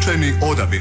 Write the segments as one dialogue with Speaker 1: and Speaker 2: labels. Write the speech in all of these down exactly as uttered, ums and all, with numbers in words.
Speaker 1: značajni odabir.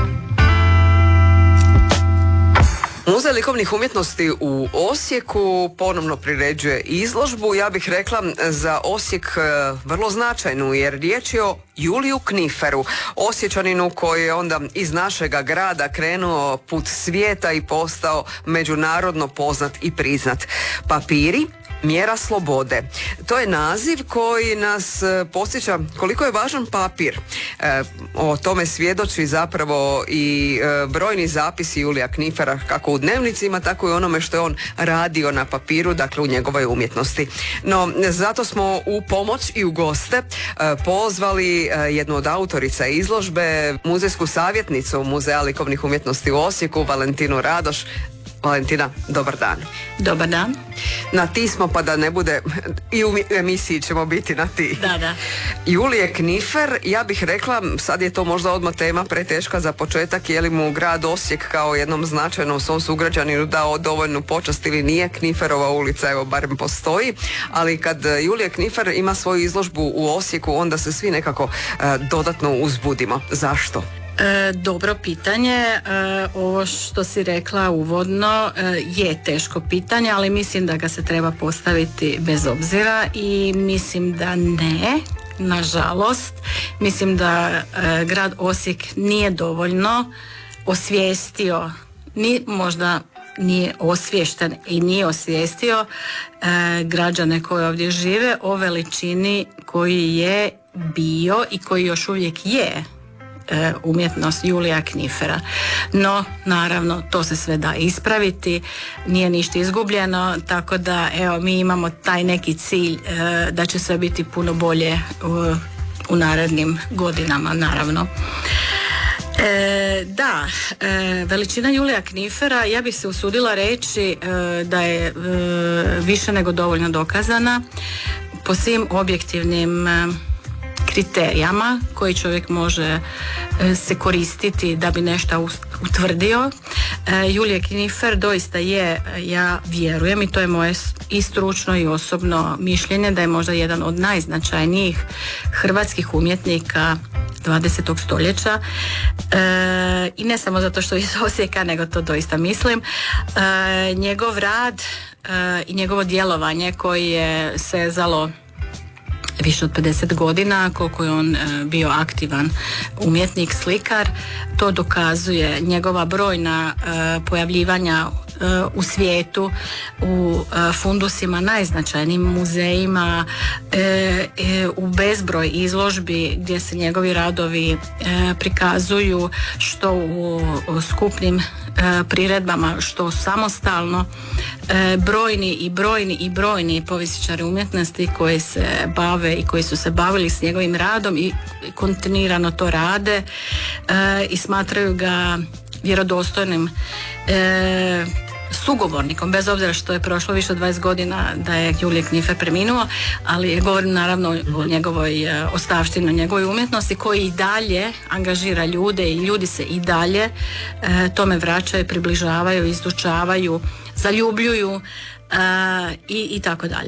Speaker 2: Muzej likovnih umjetnosti u Osijeku ponovno priređuje izložbu, ja bih rekla za Osijek vrlo značajnu, jer riječ je o Juliju Kniferu, Osječaninu koji je onda iz našega grada krenuo put svijeta i postao međunarodno poznat i priznat. Papiri, mjera slobode. To je naziv koji nas podsjeća koliko je važan papir. E, o tome svjedoči zapravo i e, brojni zapisi Julija Knifera, kako u dnevnicima, tako i onome što je on radio na papiru, dakle u njegovoj umjetnosti. No, zato smo u pomoć i u goste e, pozvali e, jednu od autorica izložbe, muzejsku savjetnicu Muzeja likovnih umjetnosti u Osijeku, Valentinu Radoš. Valentina, dobar dan.
Speaker 3: Dobar dan.
Speaker 2: Na ti smo, pa da ne bude, i u emisiji ćemo biti na ti.
Speaker 3: Da, da.
Speaker 2: Julije Knifer, ja bih rekla, sad je to možda odmah tema preteška za početak, je li mu grad Osijek kao jednom značajnom svom sugrađaninu dao dovoljnu počast ili nije. Kniferova ulica, evo, barem postoji, ali kad Julije Knifer ima svoju izložbu u Osijeku, onda se svi nekako uh, dodatno uzbudimo. Zašto?
Speaker 3: E, dobro pitanje. E, ovo što si rekla uvodno e, je teško pitanje, ali mislim da ga se treba postaviti bez obzira i mislim da ne, nažalost. Mislim da e, grad Osijek nije dovoljno osvijestio, ni možda nije osviješten i nije osvijestio e, građane koji ovdje žive o veličini koji je bio i koji još uvijek je umjetnost Julija Knifera. No, naravno, to se sve da ispraviti, nije ništa izgubljeno, tako da evo, mi imamo taj neki cilj e, da će sve biti puno bolje u, u narednim godinama, naravno. E, da, e, veličina Julija Knifera, ja bih se usudila reći e, da je e, više nego dovoljno dokazana po svim objektivnim e, kriterijama koji čovjek može e, se koristiti da bi nešto utvrdio. E, Julije Knifer doista je, ja vjerujem, i to je moje i stručno i osobno mišljenje, da je možda jedan od najznačajnijih hrvatskih umjetnika dvadesetog stoljeća. E, i ne samo zato što je iz Osijeka, nego to doista mislim. E, njegov rad e, i njegovo djelovanje koje je sezalo više od pedeset godina, koliko je on e, bio aktivan umjetnik, slikar, to dokazuje njegova brojna e, pojavljivanja e, u svijetu, u e, fundusima, najznačajnijim muzejima, e, e, u bezbroj izložbi gdje se njegovi radovi e, prikazuju, što u, u skupnim e, priredbama, što samostalno. E, brojni i brojni i brojni povjesničari umjetnosti koji se bave i koji su se bavili s njegovim radom i kontinuirano to rade e, i smatraju ga vjerodostojnim e, sugovornikom, bez obzira što je prošlo više od dvadeset godina da je Julije Knifer preminuo, ali govorim naravno mm-hmm. o njegovoj e, ostavštini, o njegovoj umjetnosti, koji i dalje angažira ljude i ljudi se i dalje e, tome vraćaju, približavaju, izučavaju, zaljubljuju e, i, i tako dalje.